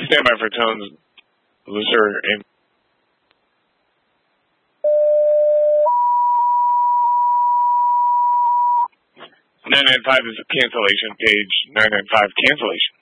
Stand by for tones looser and 995 is a cancellation page. 995 cancellation.